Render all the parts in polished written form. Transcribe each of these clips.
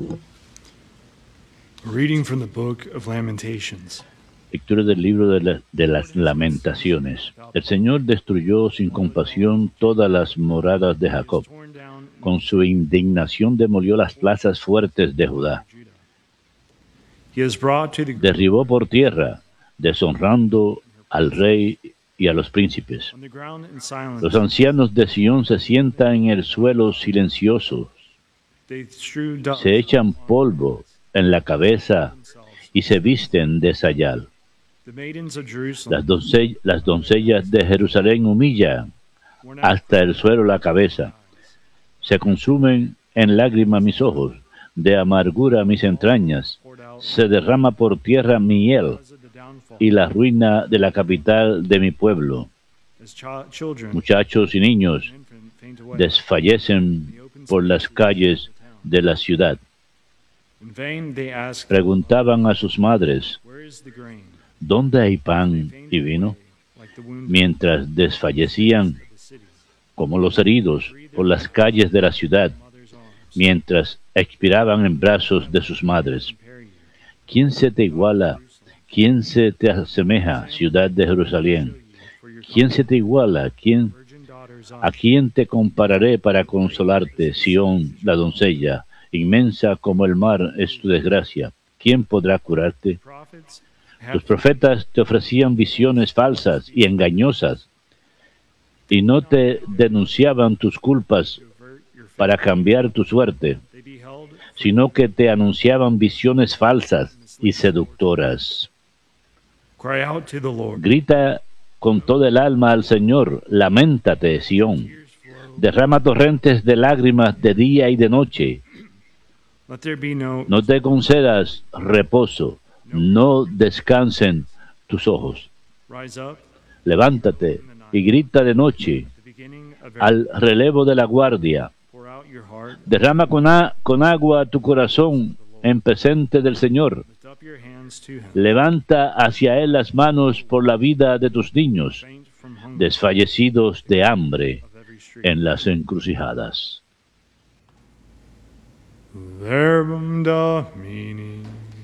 A reading from the Book of Lamentations. Lectura del libro de las Lamentaciones. El Señor destruyó sin compasión todas las moradas de Jacob. Con su indignación demolió las plazas fuertes de Judá. Derribó por tierra, deshonrando al rey y a los príncipes. Los ancianos de Sión se sientan en el suelo silenciosos. Se echan polvo en la cabeza y se visten de sayal. Las doncellas de Jerusalén humillan hasta el suelo la cabeza. Se consumen en lágrimas mis ojos, de amargura mis entrañas. Se derrama por tierra mi hiel y la ruina de la capital de mi pueblo. Muchachos y niños desfallecen por las calles de la ciudad. Preguntaban a sus madres, ¿dónde hay pan y vino? Mientras desfallecían como los heridos por las calles de la ciudad, mientras expiraban en brazos de sus madres. ¿Quién se te iguala? ¿Quién se te asemeja, ciudad de Jerusalén? ¿Quién se te iguala? ¿A quién te compararé para consolarte, Sión, la doncella? Inmensa como el mar es tu desgracia. ¿Quién podrá curarte? Los profetas te ofrecían visiones falsas y engañosas, y no te denunciaban tus culpas para cambiar tu suerte, sino que te anunciaban visiones falsas y seductoras. Grita con todo el alma al Señor, lamentate, Sión. Derrama torrentes de lágrimas de día y de noche. No te concedas reposo, no descansen tus ojos. Levántate y grita de noche al relevo de la guardia. Derrama con agua tu corazón en presente del Señor. Levanta hacia Él las manos por la vida de tus niños, desfallecidos de hambre en las encrucijadas. Verbum Domini.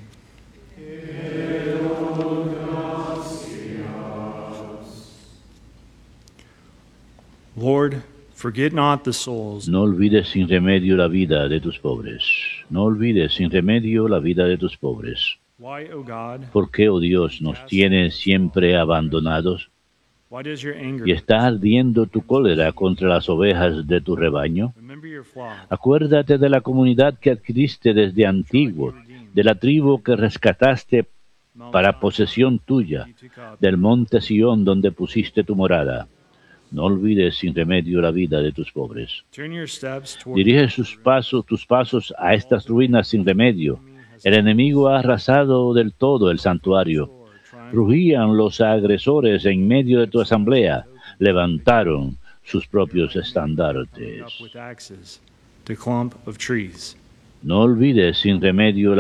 Lord, forget not the souls. No olvides sin remedio la vida de tus pobres. No olvides sin remedio la vida de tus pobres. Why, O God? ¿Por qué, oh Dios, nos tienes siempre abandonados? Why does your anger? ¿Y está ardiendo tu cólera contra las ovejas de tu rebaño? Remember your flock. Acuérdate de la comunidad que adquiriste desde antiguo, de la tribu que rescataste para posesión tuya, del monte Sión donde pusiste tu morada. No olvides sin remedio la vida de tus pobres. Turn your steps toward Dirige tus pasos a estas ruinas sin remedio. El enemigo ha arrasado del todo el santuario. Rugían los agresores en medio de tu asamblea. Levantaron sus propios estandartes. up with axes to clump of trees. No olvides sin remedio